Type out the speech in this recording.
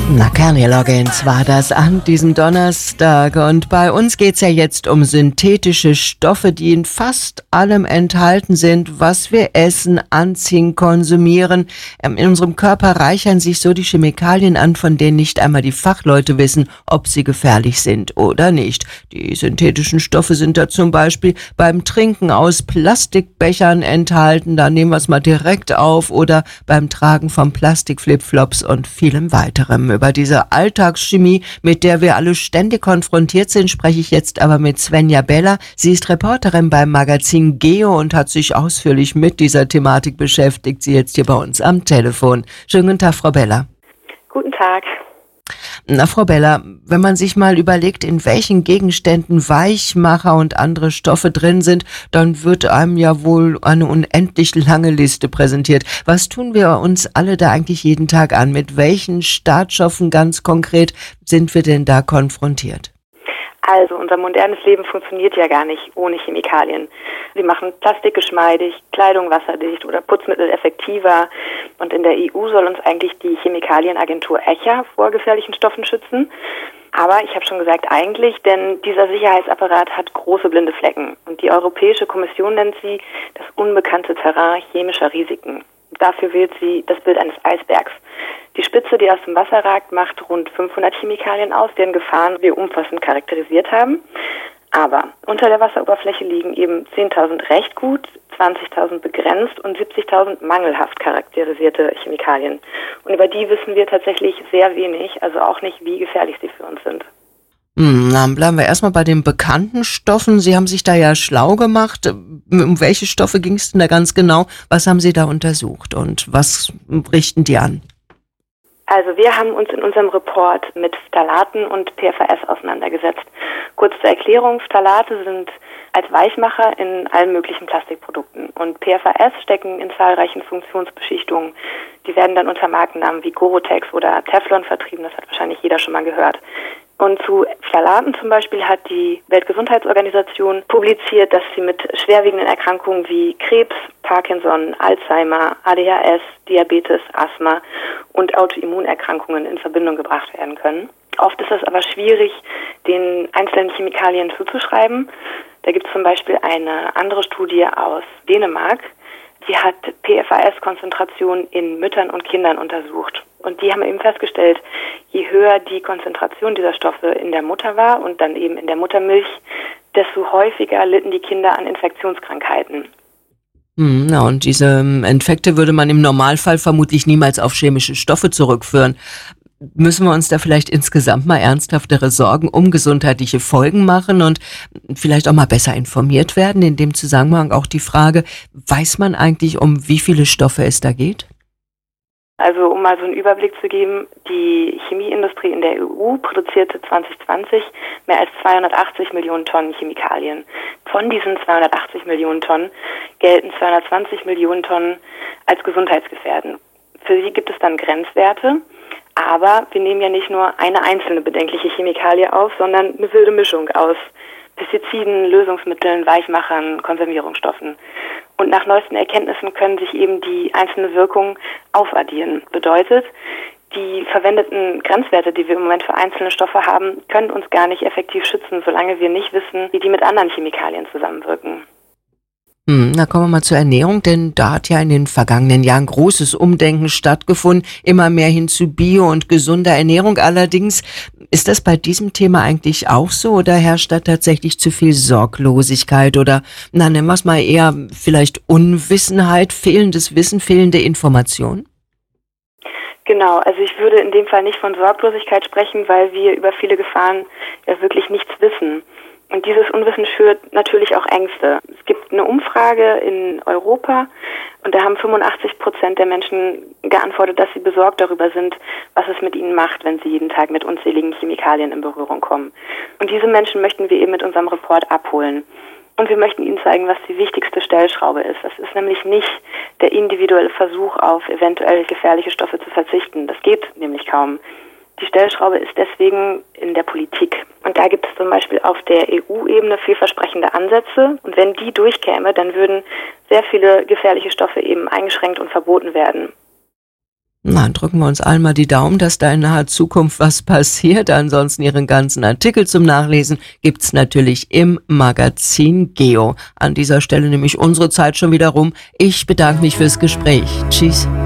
Na, Kernel Loggins war das an diesem Donnerstag. Und bei uns geht's ja jetzt um synthetische Stoffe, die in fast allem enthalten sind, was wir essen, anziehen, konsumieren. In unserem Körper reichern sich so die Chemikalien an, von denen nicht einmal die Fachleute wissen, ob sie gefährlich sind oder nicht. Die synthetischen Stoffe sind da zum Beispiel beim Trinken aus Plastikbechern enthalten. Da nehmen wir es mal direkt auf. Oder beim Tragen von Plastikflipflops und vielem weiterem. Über diese Alltagschemie, mit der wir alle ständig konfrontiert sind, spreche ich jetzt aber mit Svenja Beller. Sie ist Reporterin beim Magazin Geo und hat sich ausführlich mit dieser Thematik beschäftigt. Sie jetzt hier bei uns am Telefon. Schönen guten Tag, Frau Beller. Guten Tag. Na, Frau Beller, wenn man sich mal überlegt, in welchen Gegenständen Weichmacher und andere Stoffe drin sind, dann wird einem ja wohl eine unendlich lange Liste präsentiert. Was tun wir uns alle da eigentlich jeden Tag an? Mit welchen Startstoffen ganz konkret sind wir denn da konfrontiert? Also unser modernes Leben funktioniert ja gar nicht ohne Chemikalien. Sie machen Plastik geschmeidig, Kleidung wasserdicht oder Putzmittel effektiver. Und in der EU soll uns eigentlich die Chemikalienagentur ECHA vor gefährlichen Stoffen schützen. Aber ich habe schon gesagt eigentlich, denn dieser Sicherheitsapparat hat große blinde Flecken. Und die Europäische Kommission nennt sie das unbekannte Terrain chemischer Risiken. Dafür wählt sie das Bild eines Eisbergs. Die Spitze, die aus dem Wasser ragt, macht rund 500 Chemikalien aus, deren Gefahren wir umfassend charakterisiert haben. Aber unter der Wasseroberfläche liegen eben 10.000 recht gut, 20.000 begrenzt und 70.000 mangelhaft charakterisierte Chemikalien. Und über die wissen wir tatsächlich sehr wenig, also auch nicht, wie gefährlich sie für uns sind. Dann bleiben wir erstmal bei den bekannten Stoffen. Sie haben sich da ja schlau gemacht. Um welche Stoffe ging es denn da ganz genau? Was haben Sie da untersucht und was richten die an? Also wir haben uns in unserem Report mit Phthalaten und PFAS auseinandergesetzt. Kurz zur Erklärung, Phthalate sind als Weichmacher in allen möglichen Plastikprodukten und PFAS stecken in zahlreichen Funktionsbeschichtungen. Die werden dann unter Markennamen wie Gorotex oder Teflon vertrieben, das hat wahrscheinlich jeder schon mal gehört. Und zu Phthalaten zum Beispiel hat die Weltgesundheitsorganisation publiziert, dass sie mit schwerwiegenden Erkrankungen wie Krebs, Parkinson, Alzheimer, ADHS, Diabetes, Asthma und Autoimmunerkrankungen in Verbindung gebracht werden können. Oft ist es aber schwierig, den einzelnen Chemikalien zuzuschreiben. Da gibt es zum Beispiel eine andere Studie aus Dänemark, die hat PFAS-Konzentrationen in Müttern und Kindern untersucht. Und die haben eben festgestellt, je höher die Konzentration dieser Stoffe in der Mutter war und dann eben in der Muttermilch, desto häufiger litten die Kinder an Infektionskrankheiten. Na, und diese Infekte würde man im Normalfall vermutlich niemals auf chemische Stoffe zurückführen. Müssen wir uns da vielleicht insgesamt mal ernsthaftere Sorgen um gesundheitliche Folgen machen und vielleicht auch mal besser informiert werden? In dem Zusammenhang auch die Frage, weiß man eigentlich, um wie viele Stoffe es da geht? Also um mal so einen Überblick zu geben, die Chemieindustrie in der EU produzierte 2020 mehr als 280 Millionen Tonnen Chemikalien. Von diesen 280 Millionen Tonnen gelten 220 Millionen Tonnen als gesundheitsgefährdend. Für sie gibt es dann Grenzwerte, aber wir nehmen ja nicht nur eine einzelne bedenkliche Chemikalie auf, sondern eine wilde Mischung aus Pestiziden, Lösungsmitteln, Weichmachern, Konservierungsstoffen. Und nach neuesten Erkenntnissen können sich eben die einzelnen Wirkungen aufaddieren. Bedeutet, die verwendeten Grenzwerte, die wir im Moment für einzelne Stoffe haben, können uns gar nicht effektiv schützen, solange wir nicht wissen, wie die mit anderen Chemikalien zusammenwirken. Na, kommen wir mal zur Ernährung, denn da hat ja in den vergangenen Jahren großes Umdenken stattgefunden, immer mehr hin zu Bio- und gesunder Ernährung. Allerdings, ist das bei diesem Thema eigentlich auch so oder herrscht da tatsächlich zu viel Sorglosigkeit oder, nennen wir es mal eher vielleicht Unwissenheit, fehlendes Wissen, fehlende Information? Genau, also ich würde in dem Fall nicht von Sorglosigkeit sprechen, weil wir über viele Gefahren ja wirklich nichts wissen. Und dieses Unwissen schürt natürlich auch Ängste. Es gibt eine Umfrage in Europa und da haben 85% der Menschen geantwortet, dass sie besorgt darüber sind, was es mit ihnen macht, wenn sie jeden Tag mit unzähligen Chemikalien in Berührung kommen. Und diese Menschen möchten wir eben mit unserem Report abholen. Und wir möchten ihnen zeigen, was die wichtigste Stellschraube ist. Das ist nämlich nicht der individuelle Versuch, auf eventuell gefährliche Stoffe zu verzichten. Das geht nämlich kaum. Die Stellschraube ist deswegen in der Politik. Und da gibt es zum Beispiel auf der EU-Ebene vielversprechende Ansätze. Und wenn die durchkäme, dann würden sehr viele gefährliche Stoffe eben eingeschränkt und verboten werden. Na, drücken wir uns allen mal die Daumen, dass da in naher Zukunft was passiert. Ansonsten Ihren ganzen Artikel zum Nachlesen gibt's natürlich im Magazin Geo. An dieser Stelle nehme ich unsere Zeit schon wieder rum. Ich bedanke mich fürs Gespräch. Tschüss.